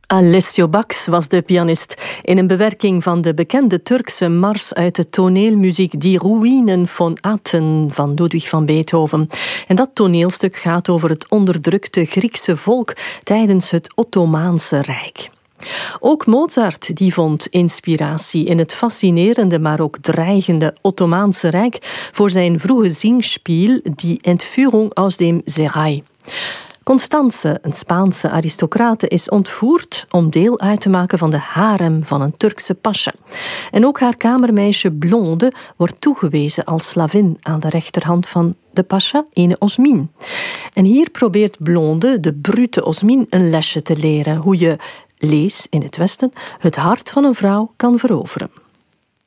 Alessio Bax was de pianist in een bewerking van de bekende Turkse mars uit de toneelmuziek Die Ruinen von Athen van Ludwig van Beethoven. En dat toneelstuk gaat over het onderdrukte Griekse volk tijdens het Ottomaanse Rijk. Ook Mozart die vond inspiratie in het fascinerende, maar ook dreigende Ottomaanse Rijk voor zijn vroege zingspiel Die Entführung aus dem Serail. Constance, een Spaanse aristocrate, is ontvoerd om deel uit te maken van de harem van een Turkse pasja. En ook haar kamermeisje Blonde wordt toegewezen als slavin aan de rechterhand van de pasja, ene Osmin. En hier probeert Blonde, de brute Osmin, een lesje te leren hoe je, lees in het Westen, het hart van een vrouw kan veroveren.